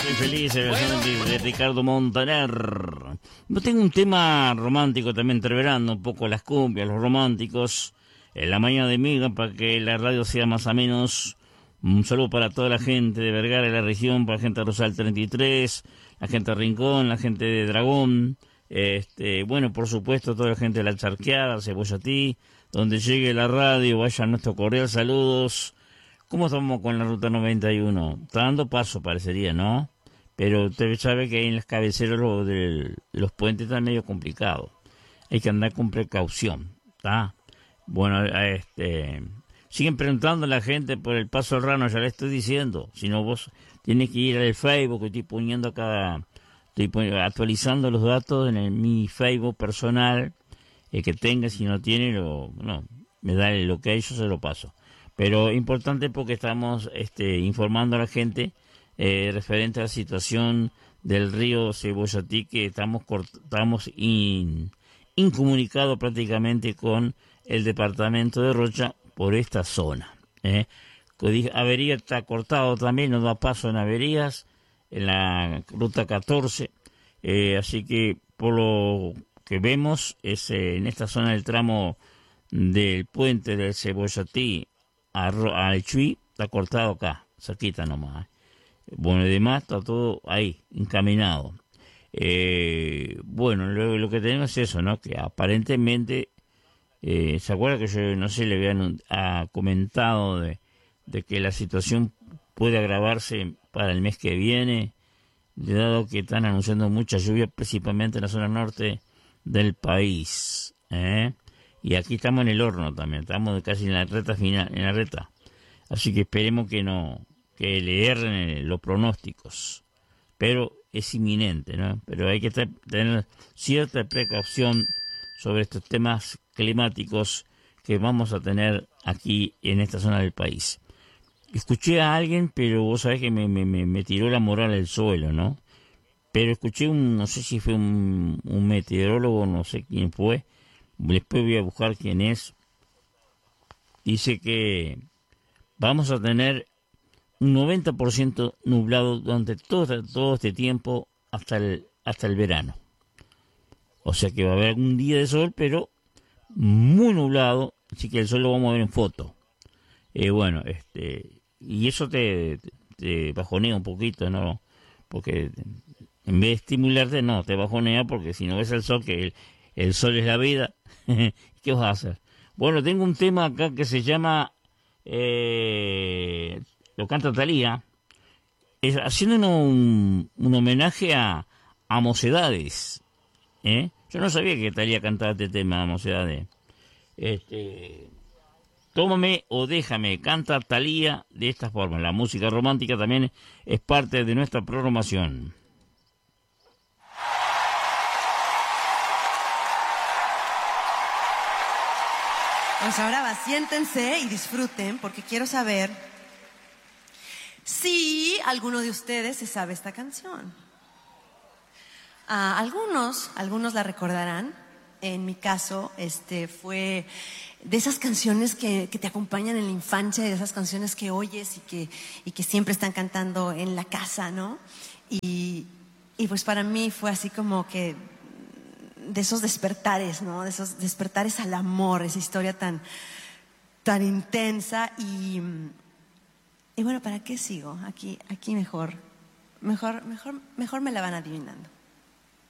Soy feliz, versión de Ricardo Montaner. Yo tengo un tema romántico también, entreverando un poco las cumbias, los románticos, en la mañana de miga, para que la radio sea más o menos. Un saludo para toda la gente de Vergara y la región, para la gente de Rosal 33, la gente de Rincón, la gente de Dragón, bueno, por supuesto, toda la gente de La Charqueada, Cebollatí, donde llegue la radio, vaya a nuestro correo, saludos. ¿Cómo estamos con la ruta 91? Está dando paso, parecería, ¿no? Pero usted sabe que ahí en las cabeceras de los puentes está medio complicado. Hay que andar con precaución, ¿está? Bueno, siguen preguntando a la gente por el Paso Serrano, ya le estoy diciendo. Si no, vos tienes que ir al Facebook, que estoy poniendo acá, actualizando los datos en mi Facebook personal, el que tenga, si no tiene, me da el ok, yo se lo paso. Pero importante porque estamos informando a la gente referente a la situación del río Cebollatí, que estamos incomunicados prácticamente con el departamento de Rocha por esta zona. Avería está cortado también, nos da paso en averías, en la ruta 14, así que por lo que vemos es en esta zona del tramo del puente del Cebollatí al Chuy, está cortado acá, cerquita nomás. Bueno, y demás está todo ahí, encaminado. Bueno, lo que tenemos es eso, ¿no? Que aparentemente, ¿se acuerda que yo, no sé, le habían comentado de que la situación puede agravarse para el mes que viene, dado que están anunciando mucha lluvia, principalmente en la zona norte del país, y aquí estamos en el horno también, estamos casi en la reta final, en la reta. Así que esperemos que le erren los pronósticos. Pero es inminente, ¿no? Pero hay que tener cierta precaución sobre estos temas climáticos que vamos a tener aquí en esta zona del país. Escuché a alguien, pero vos sabés que me tiró la moral al suelo, ¿no? Pero escuché no sé si fue un meteorólogo, no sé quién fue, después voy a buscar quién es. Dice que vamos a tener un 90% nublado durante todo este tiempo hasta el verano. O sea que va a haber un día de sol, pero muy nublado, así que el sol lo vamos a ver en foto. Bueno, y eso te bajonea un poquito, ¿no? Porque en vez de estimularte, no, te bajonea, porque si no ves el sol, que el sol es la vida, ¿qué vas a hacer? Bueno, tengo un tema acá que se llama, lo canta Thalía, haciendo un homenaje a Mocedades, Yo no sabía que Thalía cantaba este tema, Mocedades. Tómame o déjame, canta Thalía de esta forma. La música romántica también es parte de nuestra programación. Pues ahora siéntense y disfruten, porque quiero saber si alguno de ustedes se sabe esta canción. Algunos la recordarán. En mi caso, fue de esas canciones que te acompañan en la infancia, de esas canciones que oyes y que siempre están cantando en la casa, ¿no? Y pues para mí fue así como que de esos despertares, ¿no? De esos despertares al amor, esa historia tan intensa y bueno, ¿para qué sigo? Aquí mejor me la van adivinando.